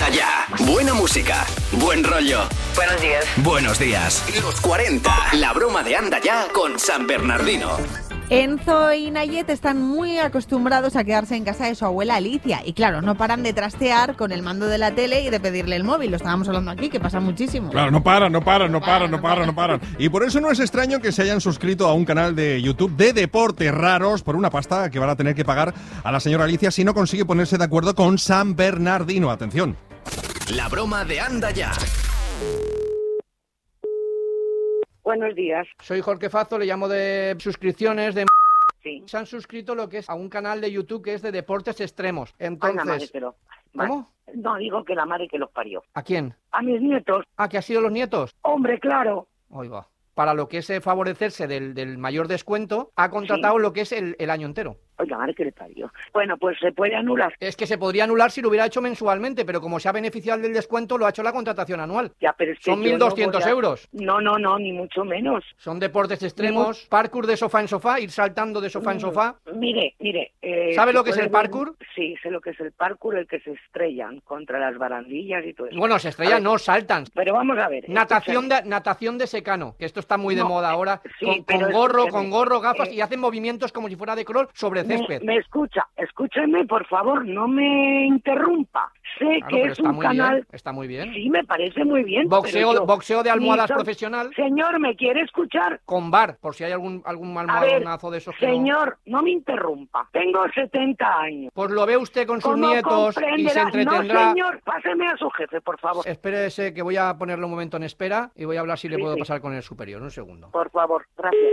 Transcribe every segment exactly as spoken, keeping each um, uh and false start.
Ya. Buena música, buen rollo. Buenos días. Buenos días. Los cuarenta. La broma de Anda Ya con San Bernardino. Enzo y Nayet están muy acostumbrados a quedarse en casa de su abuela Alicia y claro, no paran de trastear con el mando de la tele y de pedirle el móvil. Lo estábamos hablando aquí, que pasa muchísimo. Claro, no paran, no paran, no paran, no paran, no paran. Y por eso no es extraño que se hayan suscrito a un canal de YouTube de deportes raros por una pasta que van a tener que pagar a la señora Alicia si no consigue ponerse de acuerdo con San Bernardino. Atención. La broma de Anda Ya. Buenos días. Soy Jorge Fazo, le llamo de suscripciones de... Sí. Se han suscrito lo que es a un canal de YouTube que es de deportes extremos. Entonces... Ay, la madre que los... ¿Cómo? No, digo que la madre que los parió. ¿A quién? A mis nietos. ¿Ah, que ha sido los nietos? Hombre, claro. Oiga. Para lo que es eh, favorecerse del, del mayor descuento, ha contratado Sí. lo que es el, el año entero. Oiga, madre que le parió. Bueno, pues se puede anular. Es que se podría anular si lo hubiera hecho mensualmente, pero como se ha beneficiado del descuento, lo ha hecho la contratación anual. Ya, pero es que Son yo mil doscientos no voy a- euros. No, no, no, ni mucho menos. Son deportes extremos, parkour de sofá en sofá, ir saltando de sofá en sofá. Mire, mire. Eh, ¿Sabe se lo que es puede el ver- parkour? Sí, sé lo que es el parkour, el que se estrellan contra las barandillas y todo eso. Bueno, se A estrellan, ver, no, saltan. Pero vamos a ver. Natación escúchame. de, natación de secano, que esto está muy de No, moda ahora, sí, con, pero con gorro, escúchame, con gorro, gafas, eh, y hacen movimientos como si fuera de crawl sobre Me, césped. me escucha, escúcheme, por favor, no me interrumpa. Sé Claro, que pero es está un muy canal... bien, está muy bien. Sí, me parece muy bien. Boxeo, pero yo- boxeo de almohadas ni so- profesional Señor, ¿me quiere escuchar? con bar, por si hay algún algún A ver, almohadonazo de esos que no- señor, no me interrumpa. Tengo setenta años. Pues lo ve usted con sus ¿Cómo nietos y comprenderá? se entretendrá. No, señor, páseme a su jefe, por favor. Espérese que voy a ponerle un momento en espera y voy a hablar si le Sí, puedo sí. pasar con el superior. Un segundo. Por favor, gracias.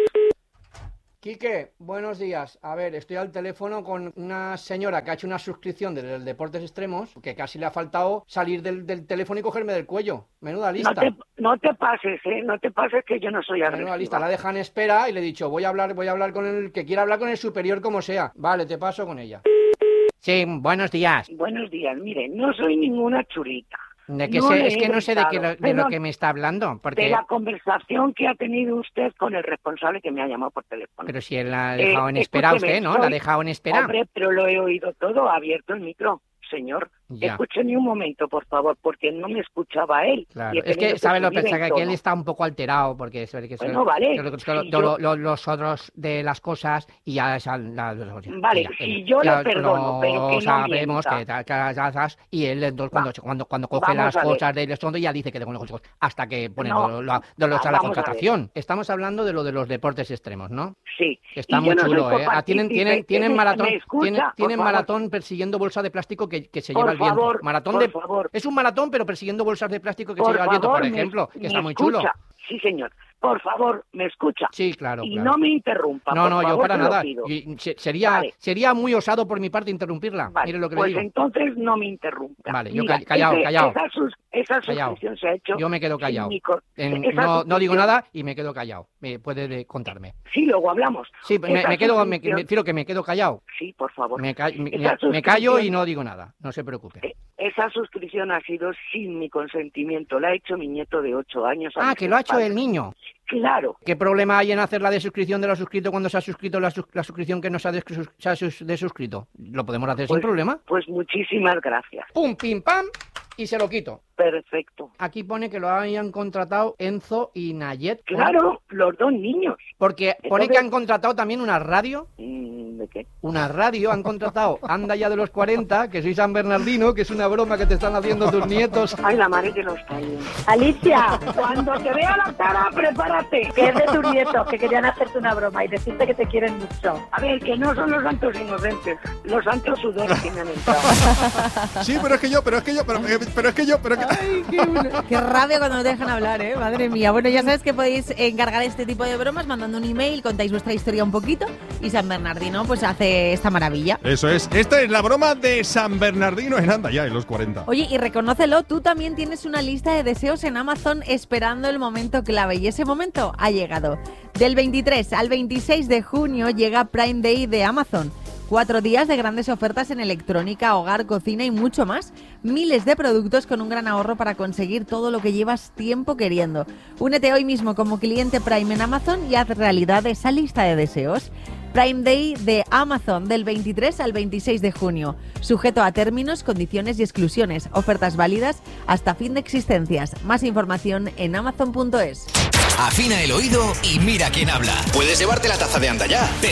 Quique, buenos días. A ver, estoy al teléfono con una señora que ha hecho una suscripción de Deportes Extremos, que casi le ha faltado salir del, del teléfono y cogerme del cuello. Menuda lista. No te, no te pases, ¿eh? No te pases que yo no soy Menuda lista. La agresiva. deja en espera y le he dicho, voy a hablar, voy a hablar con el que quiera hablar con el superior como sea. Vale, te paso con ella. Sí, buenos días. Buenos días, mire, no soy ninguna churita. De que No sé, le es he que no sé de, qué lo, gritado. de lo Perdón. que me está hablando, De porque... la conversación que ha tenido usted con el responsable que me ha llamado por teléfono. Pero si él la ha dejado Eh, en espera a escúcheme, usted, ¿no? La ha soy- dejado en espera. Hombre, pero lo he oído todo, ha abierto el micro. Señor, Ya. escúcheme un momento, por favor, porque no me escuchaba él. Claro, Y he es tenido que, ¿sabe lo subir que pasa? el Que él tono. está un poco alterado, porque se ve que... se- Bueno, vale, que lo- si lo- yo- lo- lo- los otros de las cosas y ya... esa- la- la- Vale, ya, si eh, yo le ya perdono, pero que no sabemos mienta. que, ta- que las cosas, y él entonces Va. cuando, cuando, cuando coge Vamos las a ver. cosas del estondo ya dice que tengo los hijos hasta que pone No. lo, lo- de lo Va, a la vamos a ver. contratación. Estamos hablando de lo de los deportes extremos, ¿no? Sí. Está y muy yo no soy chulo, ¿eh? Ah, tienen, copartícipe. tienen, tienen ¿Me maratón, escucha? tienen, Por tienen favor. maratón persiguiendo bolsa de plástico que, que se Por lleva el viento. favor, Maratón por de, favor. es un maratón, pero persiguiendo bolsas de plástico que Por se lleva el viento, favor, por me- ejemplo, que me está muy chulo. escucha. Sí, señor. Por favor, me escucha. Sí, claro, y claro. no me interrumpa. No, por no, yo favor, para te lo nada. pido. Y se- sería, Vale. sería muy osado por mi parte interrumpirla. Vale, Mire lo que pues le digo. entonces no me interrumpa. Vale, yo Mira, ca- callado, ese- callado. Esa, sus- esa Callado. suscripción se ha hecho. Yo me quedo sin callado. mi co- En- esa no, no digo suscripción- nada y me quedo callado. Me puede de- contarme. Sí, luego hablamos. Sí, me, Esa me quedo, me, suscripción- me refiero que me quedo callado. Sí, por favor. Me, ca- me- Esa me callo y suscripción- no digo nada. No se preocupe. Eh, Esa suscripción ha sido sin mi consentimiento. La ha hecho mi nieto de ocho años. a Ah, mis que lo ha hecho espaldas. el niño. Claro. ¿Qué problema hay en hacer la desuscripción de lo suscrito cuando se ha suscrito la, sus- la suscripción que no se ha, desus- se ha sus- desuscrito? ¿Lo podemos hacer sin Pues- problema? Pues muchísimas gracias. Pum, pim, pam, y se lo quito. Perfecto. Aquí pone que lo hayan contratado Enzo y Nayet. Claro, los dos niños. Porque pone Entonces- que han contratado también una radio. Mm, ¿De qué? Una radio, han contratado Anda Ya de los cuarenta, que soy San Bernardino, que es una broma que te están haciendo tus nietos. Ay, la madre que los parió. Alicia, Cuando te vea la cara, prepárate. que es de tus nietos, que querían hacerte una broma y decirte que te quieren mucho. A ver, que no son los santos inocentes, los santos sudores que me han entrado. Sí, pero es que yo, pero es que yo, pero, eh, pero es que yo, pero es que... Ay, qué, una- qué rabia cuando nos dejan hablar, ¿eh? Madre mía. Bueno, ya sabes que podéis encargar este tipo de bromas mandando un email, contáis vuestra historia un poquito y San Bernardino pues hace esta maravilla. Eso es. Esta es la broma de San Bernardino en Anda Ya, en los cuarenta. Oye, y reconócelo, tú también tienes una lista de deseos en Amazon esperando el momento clave y ese momento ha llegado. Del veintitrés al veintiséis de junio llega Prime Day de Amazon. Cuatro días de grandes ofertas en electrónica, hogar, cocina y mucho más. Miles de productos con un gran ahorro para conseguir todo lo que llevas tiempo queriendo. Únete hoy mismo como cliente Prime en Amazon y haz realidad esa lista de deseos. Prime Day de Amazon del veintitrés al veintiséis de junio. Sujeto a términos, condiciones y exclusiones. Ofertas válidas hasta fin de existencias. Más información en amazon punto es. Afina el oído y mira quién habla. Puedes llevarte la taza de Anda Ya.